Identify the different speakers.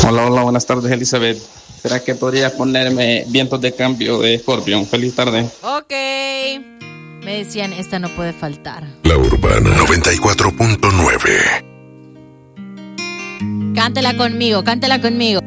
Speaker 1: Hola, hola, buenas tardes, Elizabeth. ¿Será que podrías ponerme Vientos de Cambio de Scorpion? Feliz tarde.
Speaker 2: Ok. Me decían, esta no puede faltar.
Speaker 3: La Urbana 94.9.
Speaker 2: Cántela conmigo, cántela conmigo.